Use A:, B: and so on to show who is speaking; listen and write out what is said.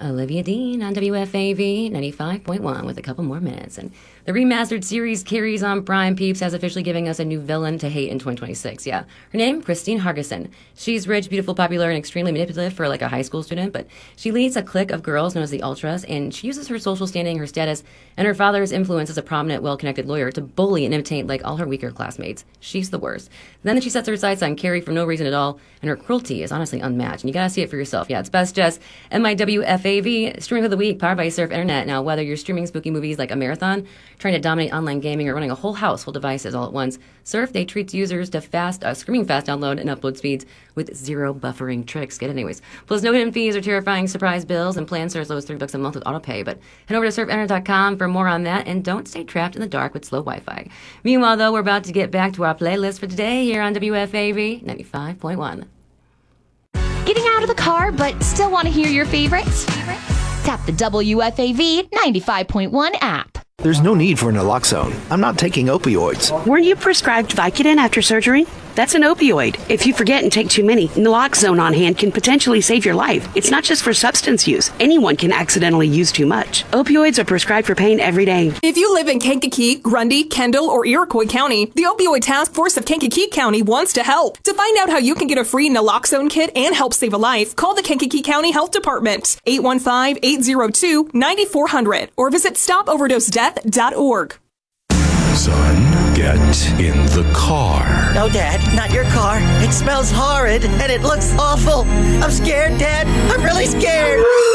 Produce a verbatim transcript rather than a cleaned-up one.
A: Olivia Dean on W F A V ninety-five point one with a couple more minutes. And the remastered series Carries on Prime Peeps has officially giving us a new villain to hate in twenty twenty-six. Yeah. Her name, Christine Hargeson. She's rich, beautiful, popular, and extremely manipulative for like a high school student, but she leads a clique of girls known as the Ultras, and she uses her social standing, her status, and her father's influence as a prominent, well-connected lawyer to bully and imitate like all her weaker classmates. She's the worst. Then she sets her sights on Carrie for no reason at all, and her cruelty is honestly unmatched. And you gotta see it for yourself. Yeah, it's Best Jess and my W F A V streaming of the week, powered by Surf Internet. Now, whether you're streaming spooky movies like a marathon, trying to dominate online gaming, or running a whole house full of devices all at once, Surf, they treats users to fast, uh, screaming fast download and upload speeds with zero buffering tricks. Get it anyways. Plus, no hidden fees or terrifying surprise bills, and plans are as low as three bucks a month with autopay. But head over to surf internet dot com for more on that, and don't stay trapped in the dark with slow Wi-Fi. Meanwhile, though, we're about to get back to our playlist for today here on W F A V ninety-five point one.
B: Getting out of the car but still want to hear your favorites? Tap the W F A V ninety-five point one app.
C: There's no need for naloxone. I'm not taking opioids.
D: Weren't you prescribed Vicodin after surgery? That's an opioid. If you forget and take too many, naloxone on hand can potentially save your life. It's not just for substance use. Anyone can accidentally use too much. Opioids are prescribed for pain every day.
E: If you live in Kankakee, Grundy, Kendall, or Iroquois County, the Opioid Task Force of Kankakee County wants to help. To find out how you can get a free naloxone kit and help save a life, call the Kankakee County Health Department, eight one five, eight zero two, nine four zero zero, or visit stop overdose death dot org.
F: Son, get in the car.
G: No, Dad, not your car. It smells horrid and it looks awful. I'm scared, Dad. I'm really scared.